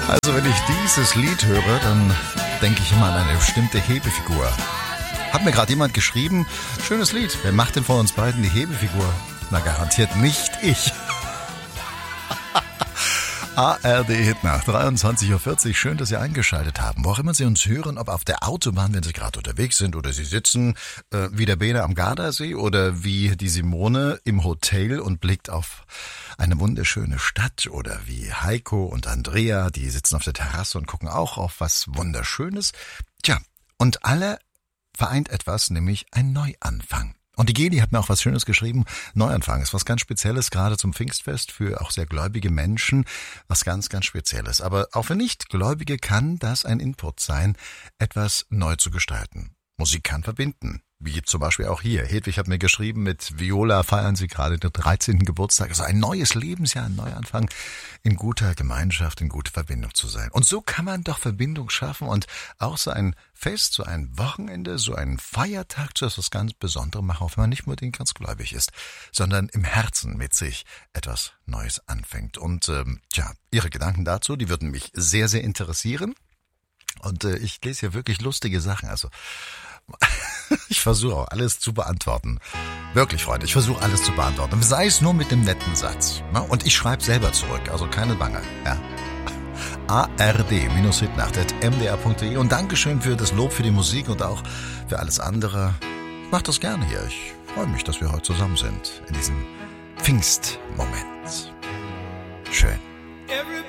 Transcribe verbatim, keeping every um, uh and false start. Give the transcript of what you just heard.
Also wenn ich dieses Lied höre, dann denke ich immer an eine bestimmte Hebefigur. Hat mir gerade jemand geschrieben, schönes Lied, wer macht denn von uns beiden die Hebefigur? Na garantiert nicht ich. A R D Hitnacht, dreiundzwanzig Uhr vierzig. Schön, dass Sie eingeschaltet haben. Wo auch immer Sie uns hören, ob auf der Autobahn, wenn Sie gerade unterwegs sind, oder Sie sitzen äh, wie der Bene am Gardasee oder wie die Simone im Hotel und blickt auf eine wunderschöne Stadt, oder wie Heiko und Andrea, die sitzen auf der Terrasse und gucken auch auf was Wunderschönes. Tja, und alle vereint etwas, nämlich ein Neuanfang. Und die Geli hat mir auch was Schönes geschrieben. Neuanfang ist was ganz Spezielles, gerade zum Pfingstfest, für auch sehr gläubige Menschen. Was ganz, ganz Spezielles. Aber auch für Nichtgläubige kann das ein Input sein, etwas neu zu gestalten. Musik kann verbinden. Wie zum Beispiel auch hier. Hedwig hat mir geschrieben, mit Viola feiern sie gerade den dreizehnten Geburtstag. Also ein neues Lebensjahr, ein Neuanfang, in guter Gemeinschaft, in guter Verbindung zu sein. Und so kann man doch Verbindung schaffen und auch so ein Fest, so ein Wochenende, so ein Feiertag zu etwas ganz Besonderem machen, auch wenn man nicht unbedingt ganz gläubig ist, sondern im Herzen mit sich etwas Neues anfängt. Und ähm, tja, Ihre Gedanken dazu, die würden mich sehr, sehr interessieren. Und äh, ich lese hier wirklich lustige Sachen, also ich versuche auch alles zu beantworten. Wirklich, Freunde, ich versuche alles zu beantworten. Sei es nur mit dem netten Satz. Und ich schreibe selber zurück, also keine Bange. Ja. A R D Hitnacht at m d r punkt d e. Und Dankeschön für das Lob für die Musik und auch für alles andere. Ich mache das gerne hier. Ich freue mich, dass wir heute zusammen sind in diesem Pfingstmoment. Schön.